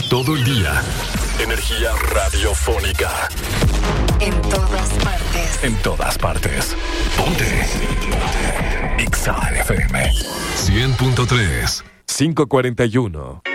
Todo el día. Energía radiofónica. En todas partes. En todas partes. Ponte. Exa FM 100.3. 5:41.